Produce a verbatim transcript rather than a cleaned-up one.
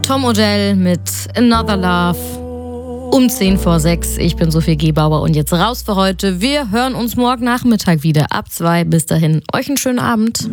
Tom Odell mit Another Love um zehn vor sechs. Ich bin Sophie Gebauer und jetzt raus für heute. Wir hören uns morgen Nachmittag wieder ab zwei. Bis dahin, euch einen schönen Abend.